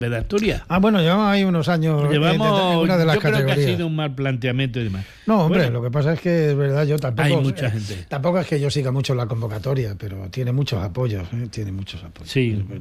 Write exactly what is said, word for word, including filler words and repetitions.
de Asturias. Ah, bueno, llevamos ahí unos años Llevamos, en una de las yo creo categorías. que ha sido un mal planteamiento y demás. No, hombre, Bueno, lo que pasa es que es verdad, yo tampoco. hay mucha eh, gente. Tampoco es que yo siga mucho la convocatoria, pero tiene muchos apoyos, ¿eh? Tiene muchos apoyos. Sí,